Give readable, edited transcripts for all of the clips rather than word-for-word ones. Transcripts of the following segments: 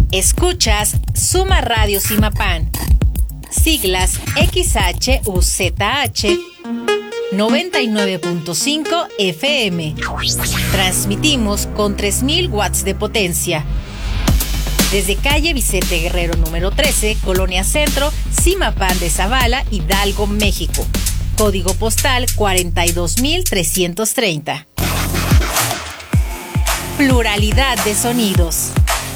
Escuchas Suma Radio Zimapán, siglas XHUZH 99.5 FM. Transmitimos con 3000 watts de potencia. Desde calle Vicente Guerrero número 13, Colonia Centro, Zimapán de Zavala, Hidalgo, México. Código postal 42330. Pluralidad de sonidos.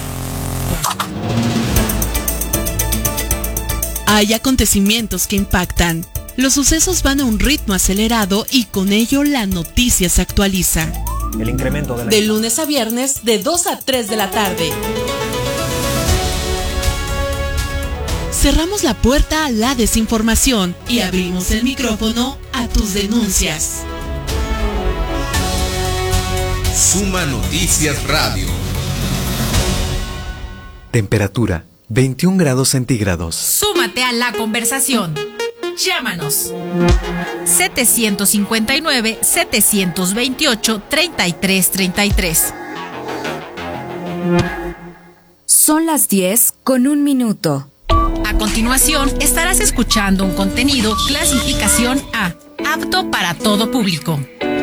Hay acontecimientos que impactan. Los sucesos van a un ritmo acelerado y con ello la noticia se actualiza. El incremento de lunes a viernes de 2 a 3 de la tarde. Cerramos la puerta a la desinformación y abrimos el micrófono a tus denuncias. Suma Noticias Radio. Temperatura 21 grados centígrados. Súmate a la conversación. Llámanos 759-728-3333. Son las 10:01. A continuación estarás escuchando un contenido clasificación A, apto para todo público.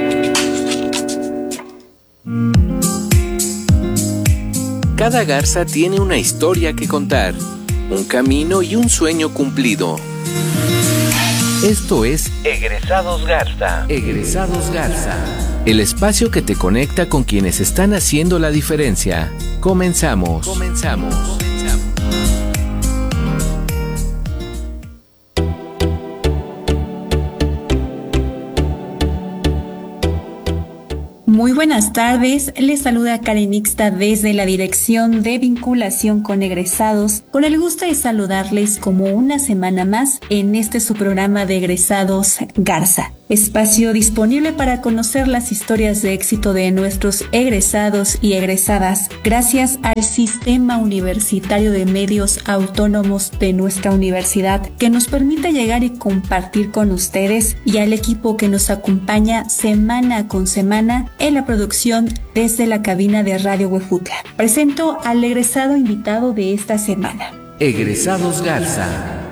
Cada garza tiene una historia que contar, un camino y un sueño cumplido. Esto es Egresados Garza. Egresados Garza. El espacio que te conecta con quienes están haciendo la diferencia. Comenzamos. Muy buenas tardes, les saluda Karen Ixta desde la Dirección de Vinculación con Egresados, con el gusto de saludarles como una semana más en este su programa de Egresados Garza. Espacio disponible para conocer las historias de éxito de nuestros egresados y egresadas gracias al Sistema Universitario de Medios Autónomos de nuestra universidad, que nos permite llegar y compartir con ustedes, y al equipo que nos acompaña semana con semana en la producción desde la cabina de Radio Huejutla. Presento al egresado invitado de esta semana. Egresados Garza.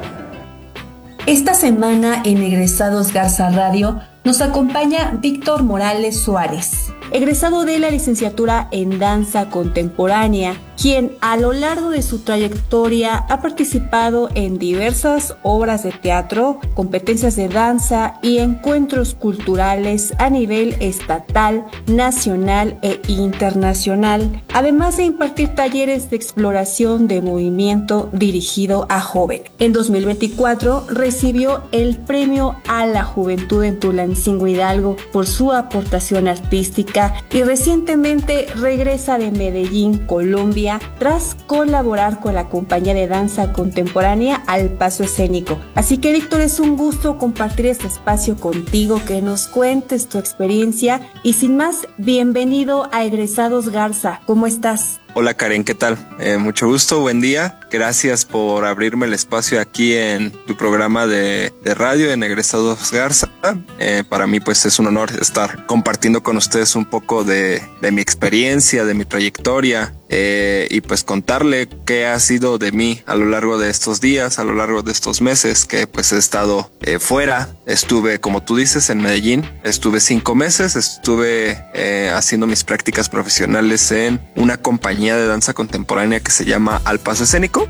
Esta semana en Egresados Garza Radio nos acompaña Víctor Morales Suárez, egresado de la licenciatura en Danza Contemporánea, quien a lo largo de su trayectoria ha participado en diversas obras de teatro, competencias de danza y encuentros culturales a nivel estatal, nacional e internacional, además de impartir talleres de exploración de movimiento dirigido a jóvenes. En 2024 recibió el Premio a la Juventud en Tulancingo, Hidalgo, por su aportación artística, y recientemente regresa de Medellín, Colombia, tras colaborar con la compañía de danza contemporánea Al Paso Escénico. Así que, Víctor, es un gusto compartir este espacio contigo, que nos cuentes tu experiencia, y sin más, bienvenido a Egresados Garza. ¿Cómo estás? Hola Karen, ¿qué tal? Mucho gusto, buen día. Gracias por abrirme el espacio aquí en tu programa de radio en Egresados Garza. Para mí pues es un honor estar compartiendo con ustedes un poco de mi experiencia, de mi trayectoria, y pues contarle qué ha sido de mí a lo largo de estos días, a lo largo de estos meses que pues he estado fuera. Estuve, como tú dices, en Medellín. Estuve 5 meses, estuve haciendo mis prácticas profesionales en una compañía de danza contemporánea que se llama Al Paso Escénico,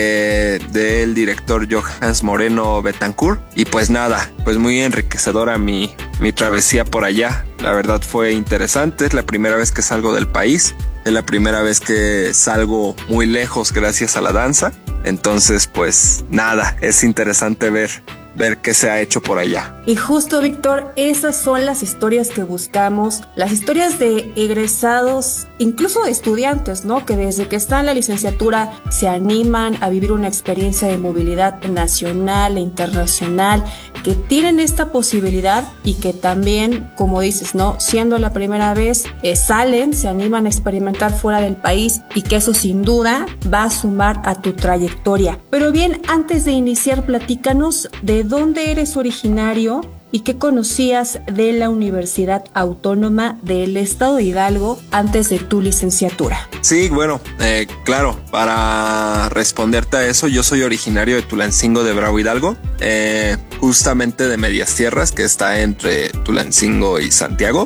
del director Johans Moreno Betancourt. Y pues nada, pues muy enriquecedora mi travesía por allá. La verdad fue interesante, es la primera vez que salgo del país, es la primera vez que salgo muy lejos gracias a la danza. Entonces pues nada, es interesante ver qué se ha hecho por allá. Y justo, Víctor, esas son las historias que buscamos, las historias de egresados, incluso de estudiantes, ¿no? Que desde que están en la licenciatura se animan a vivir una experiencia de movilidad nacional e internacional, que tienen esta posibilidad y que también, como dices, ¿no? Siendo la primera vez, salen, se animan a experimentar fuera del país, y que eso sin duda va a sumar a tu trayectoria. Pero bien, antes de iniciar, platícanos de dónde eres originario y qué conocías de la Universidad Autónoma del Estado de Hidalgo antes de tu licenciatura? Sí, bueno, claro, para responderte a eso, yo soy originario de Tulancingo de Bravo, Hidalgo, justamente de Medias Tierras, que está entre Tulancingo y Santiago.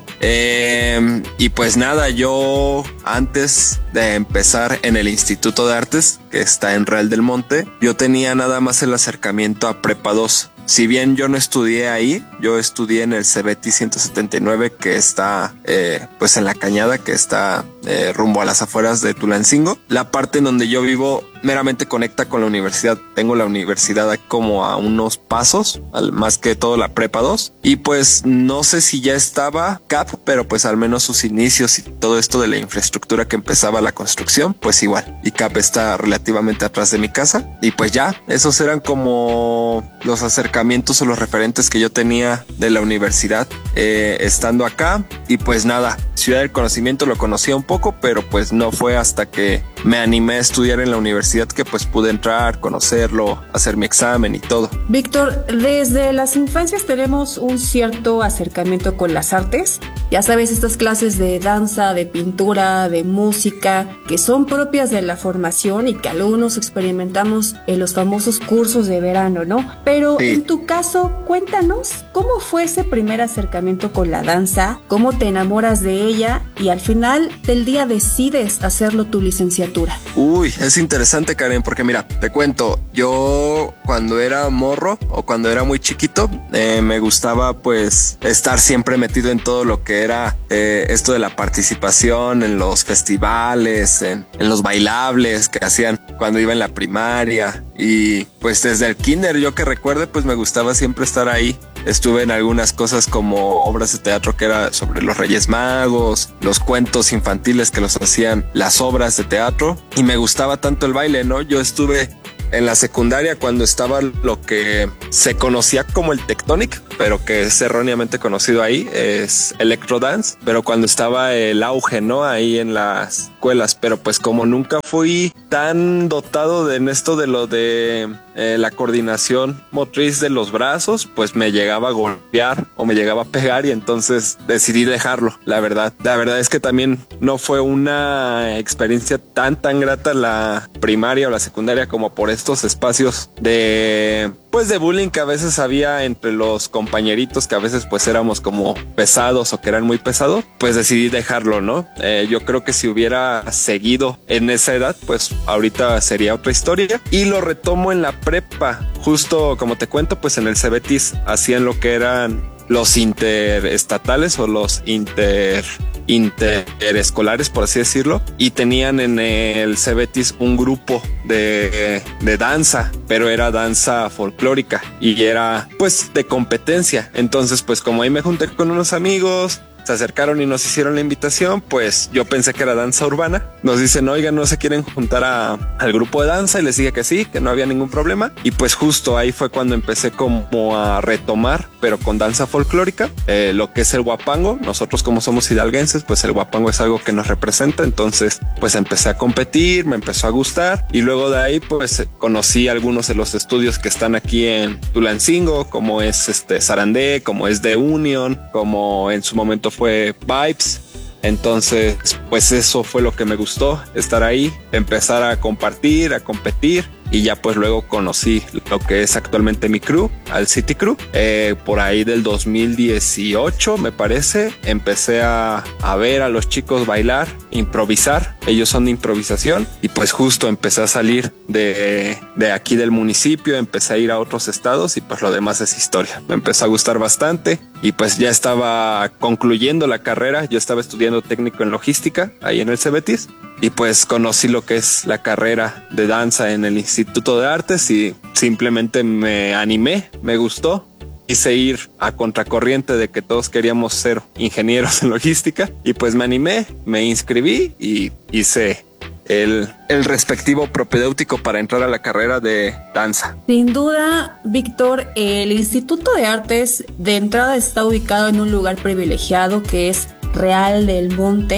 Y pues nada, yo antes de empezar en el Instituto de Artes, que está en Real del Monte, yo tenía nada más el acercamiento a Prepa 2. Si bien yo no estudié ahí, yo estudié en el CEBETI 179, que está pues en La Cañada, que está rumbo a las afueras de Tulancingo. La parte en donde yo vivo meramente conecta con la universidad. Tengo la universidad como a unos pasos, más que todo la Prepa 2. Y pues no sé si ya estaba CAP, pero pues al menos sus inicios y todo esto de la infraestructura que empezaba la construcción, pues igual. Y CAP está relativamente atrás de mi casa. Y pues ya, esos eran como los acercamientos o los referentes que yo tenía de la universidad estando acá. Y pues nada, Ciudad del Conocimiento lo conocía un poco, pero pues no fue hasta que me animé a estudiar en la universidad que pues pude entrar, conocerlo, hacer mi examen y todo. Víctor, desde las infancias tenemos un cierto acercamiento con las artes. Ya sabes, estas clases de danza, de pintura, de música, que son propias de la formación y que algunos experimentamos en los famosos cursos de verano, ¿no? Pero sí. En tu caso, cuéntanos, ¿cómo fue ese primer acercamiento con la danza? ¿Cómo te enamoras de ella? Y al final del día decides hacerlo tu licenciatura. Uy, es interesante, Karen, porque mira, te cuento, yo cuando era morro o cuando era muy chiquito, me gustaba pues estar siempre metido en todo lo que era esto de la participación en los festivales, en los bailables que hacían cuando iba en la primaria. Y pues desde el kinder, yo que recuerde, pues me gustaba siempre estar ahí. Estuve en algunas cosas como obras de teatro que era sobre los Reyes Magos, los cuentos infantiles que los hacían las obras de teatro, y me gustaba tanto el baile, ¿no? Yo estuve en la secundaria cuando estaba lo que se conocía como el Tectonic, pero que es erróneamente conocido ahí, es Electrodance, pero cuando estaba el auge, ¿no? Ahí en las escuelas, pero pues como nunca fui tan dotado en esto de lo de la coordinación motriz de los brazos, pues me llegaba a golpear o me llegaba a pegar, y entonces decidí dejarlo. La verdad es que también no fue una experiencia tan grata la primaria o la secundaria como por estos espacios de bullying que a veces había entre los compañeritos, que a veces pues éramos como pesados o que eran muy pesados. Pues decidí dejarlo, ¿no? Yo creo que si hubiera seguido en esa edad, pues ahorita sería otra historia. Y lo retomo en la prepa, justo como te cuento, pues en el CEBETIS hacían lo que eran los interestatales o los interescolares, por así decirlo, y tenían en el CEBETIS un grupo de danza, pero era danza folclórica y era pues de competencia. Entonces pues como ahí me junté con unos amigos, se acercaron y nos hicieron la invitación, pues yo pensé que era danza urbana. Nos dicen, oigan, ¿no se quieren juntar al grupo de danza? Y les dije que sí, que no había ningún problema. Y pues justo ahí fue cuando empecé como a retomar, pero con danza folclórica, lo que es el huapango. Nosotros como somos hidalguenses, pues el huapango es algo que nos representa. Entonces pues empecé a competir, me empezó a gustar, y luego de ahí pues conocí algunos de los estudios que están aquí en Tulancingo, como es Sarandé, como es The Union, como en su momento fue Vibes. Entonces pues eso fue lo que me gustó, estar ahí, empezar a compartir, a competir, y ya pues luego conocí lo que es actualmente mi crew, al City Crew. Por ahí del 2018 me parece, empecé a ver a los chicos bailar, improvisar. Ellos son de improvisación, y pues justo empecé a salir de aquí del municipio, empecé a ir a otros estados, y pues lo demás es historia. Me empezó a gustar bastante, y pues ya estaba concluyendo la carrera. Yo estaba estudiando técnico en logística ahí en el CEBETIS, y pues conocí lo que es la carrera de danza en el Instituto de Artes, y simplemente me animé, me gustó. Quise ir a contracorriente de que todos queríamos ser ingenieros en logística, y pues me animé, me inscribí y hice el respectivo propedéutico para entrar a la carrera de danza. Sin duda, Víctor, el Instituto de Artes de entrada está ubicado en un lugar privilegiado que es Real del Monte,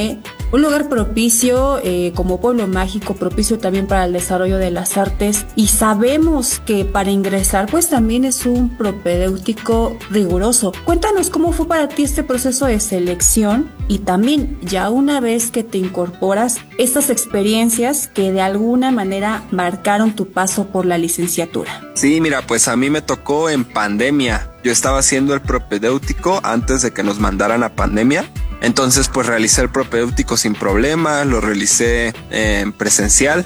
un lugar propicio como pueblo mágico, propicio también para el desarrollo de las artes, y sabemos que para ingresar pues también es un propedéutico riguroso. Cuéntanos cómo fue para ti este proceso de selección y también ya una vez que te incorporas, estas experiencias que de alguna manera marcaron tu paso por la licenciatura. Sí, mira, pues a mí me tocó en pandemia. Yo estaba haciendo el propedéutico antes de que nos mandaran a pandemia. Entonces pues realicé el propedéutico sin problema, lo realicé en presencial.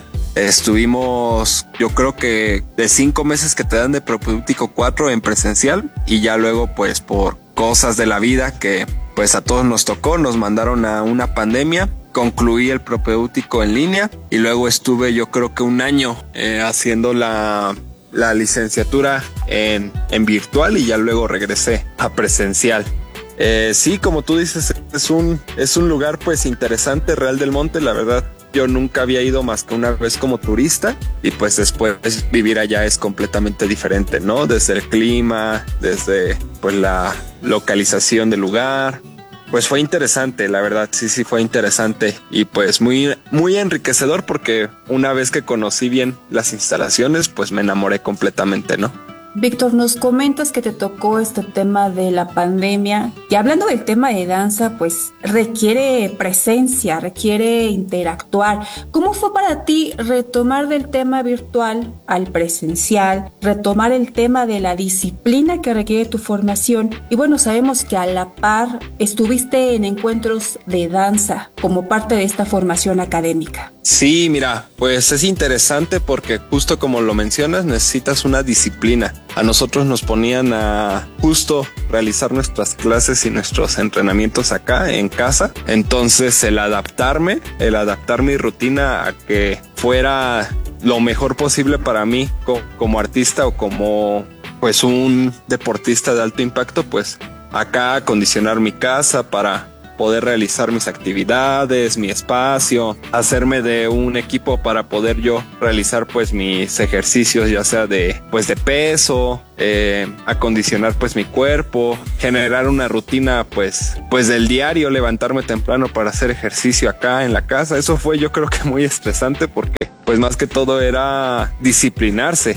Estuvimos, yo creo que de 5 meses que te dan de propedéutico, 4 en presencial, y ya luego pues por cosas de la vida que pues a todos nos tocó, nos mandaron a una pandemia. Concluí el propedéutico en línea y luego estuve yo creo que 1 año haciendo la licenciatura en virtual, y ya luego regresé a presencial. Sí, como tú dices, es un lugar pues interesante, Real del Monte. La verdad, yo nunca había ido más que una vez como turista, y pues después vivir allá es completamente diferente, ¿no? Desde el clima, desde pues la localización del lugar. Pues fue interesante, la verdad, sí fue interesante, y pues muy, muy enriquecedor, porque una vez que conocí bien las instalaciones, pues me enamoré completamente, ¿no? Víctor, nos comentas que te tocó este tema de la pandemia, y hablando del tema de danza, pues requiere presencia, requiere interactuar. ¿Cómo fue para ti retomar del tema virtual al presencial, retomar el tema de la disciplina que requiere tu formación? Y bueno, sabemos que a la par estuviste en encuentros de danza como parte de esta formación académica. Sí, mira, pues es interesante porque justo como lo mencionas, necesitas una disciplina. A nosotros nos ponían a justo realizar nuestras clases y nuestros entrenamientos acá en casa. Entonces el adaptar mi rutina a que fuera lo mejor posible para mí como artista o como pues un deportista de alto impacto, pues acá acondicionar mi casa para poder realizar mis actividades, mi espacio, hacerme de un equipo para poder yo realizar pues mis ejercicios, ya sea de peso, acondicionar pues mi cuerpo, generar una rutina pues del diario, levantarme temprano para hacer ejercicio acá en la casa. Eso fue, yo creo que muy estresante, porque pues más que todo era disciplinarse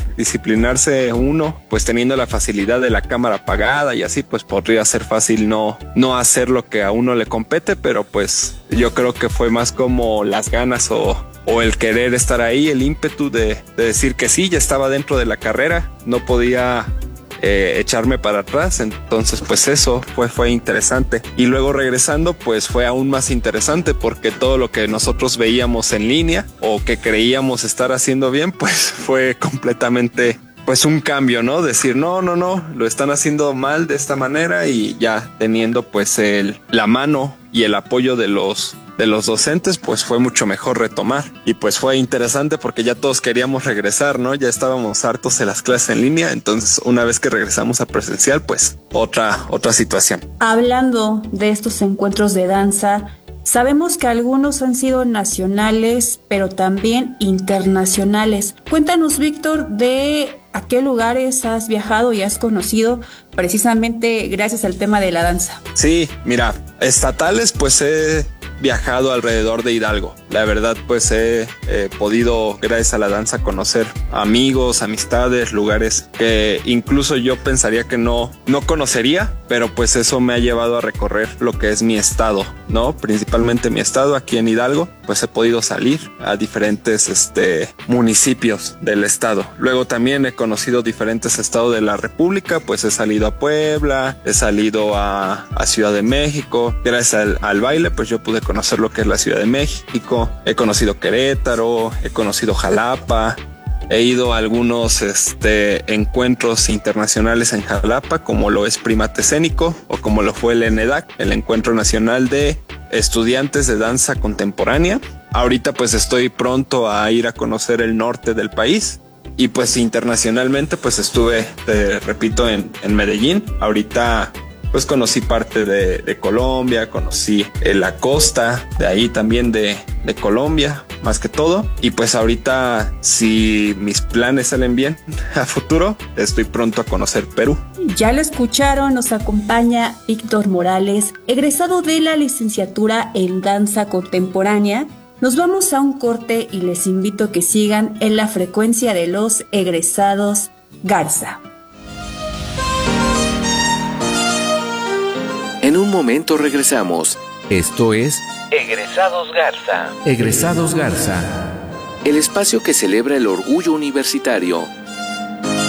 uno, pues teniendo la facilidad de la cámara apagada y así, pues podría ser fácil no hacer lo que a uno le compete, pero pues yo creo que fue más como las ganas o el querer estar ahí, el ímpetu de decir que sí, ya estaba dentro de la carrera, no podía echarme para atrás. Entonces pues eso fue interesante, y luego regresando pues fue aún más interesante, porque todo lo que nosotros veíamos en línea o que creíamos estar haciendo bien, pues fue completamente pues un cambio, ¿no? Decir no, lo están haciendo mal de esta manera, y ya teniendo pues la mano y el apoyo de los docentes, pues fue mucho mejor retomar. Y pues fue interesante porque ya todos queríamos regresar, ¿no? Ya estábamos hartos de las clases en línea. Entonces, una vez que regresamos a presencial, pues otra situación. Hablando de estos encuentros de danza, sabemos que algunos han sido nacionales, pero también internacionales. Cuéntanos, Víctor, de a qué lugares has viajado y has conocido precisamente gracias al tema de la danza. Sí, mira, estatales pues he viajado alrededor de Hidalgo. La verdad pues he podido, gracias a la danza, conocer amigos, amistades, lugares que incluso yo pensaría que no conocería, pero pues eso me ha llevado a recorrer lo que es mi estado, ¿no? Principalmente mi estado, aquí en Hidalgo, pues he podido salir a diferentes municipios del estado. Luego también he conocido diferentes estados de la República, pues he salido a Puebla, he salido a Ciudad de México. Gracias al baile pues yo pude conocer lo que es la Ciudad de México, he conocido Querétaro, he conocido Jalapa, he ido a algunos encuentros internacionales en Jalapa, como lo es Primate Escénico o como lo fue el ENEDAC, el Encuentro Nacional de Estudiantes de Danza Contemporánea. Ahorita pues estoy pronto a ir a conocer el norte del país. Y pues internacionalmente pues estuve, repito, en Medellín. Ahorita pues conocí parte de Colombia, conocí la costa de ahí también de Colombia, más que todo. Y pues ahorita, si mis planes salen bien a futuro, estoy pronto a conocer Perú. ya lo escucharon, nos acompaña Víctor Morales, egresado de la licenciatura en Danza Contemporánea. Nos vamos a un corte y les invito a que sigan en la frecuencia de los egresados Garza. En un momento regresamos. Esto es Egresados Garza. Egresados Garza. El espacio que celebra el orgullo universitario